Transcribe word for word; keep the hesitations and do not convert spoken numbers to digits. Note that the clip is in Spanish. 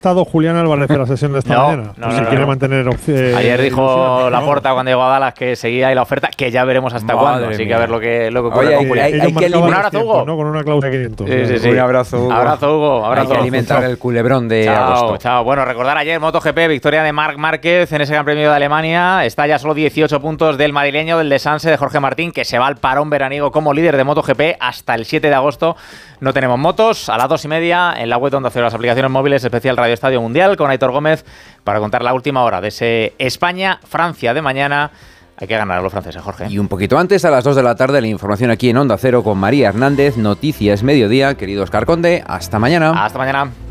estado Julián Álvarez de la sesión de esta no, mañana. No, pues no, si no, quiere no. mantener opciones. Ayer dijo Laporta cuando llegó a Dallas que seguía ahí la oferta, que ya veremos hasta Madre cuándo. Así mía. que a ver lo que, lo que ocurre Oye, con hay- Julián. hay- Ellos que marcaban eliminar- Un abrazo, los Hugo. tiempos, ¿no? Con una cláusula de quinientos. Sí, sí, sí. Un abrazo, Hugo. Abrazo, Hugo. Abrazo. Hay que alimentar el culebrón de Chao, agosto. chao. Bueno, recordar ayer MotoGP, victoria de Marc Márquez en ese Gran Premio de Alemania. Está ya solo dieciocho puntos del madrileño, del de Sanse, de Jorge Martín, que se va al parón veraniego como líder de MotoGP hasta el siete de agosto. No tenemos motos. A las dos y media en la web donde hacer las aplicaciones móviles, especial Radio Estadio Mundial con Aitor Gómez para contar la última hora de ese España-Francia de mañana. Hay que ganar a los franceses, Jorge. Y un poquito antes, a las dos de la tarde, la información aquí en Onda Cero con María Hernández. Noticias Mediodía. Querido Óscar Conde, hasta mañana. Hasta mañana.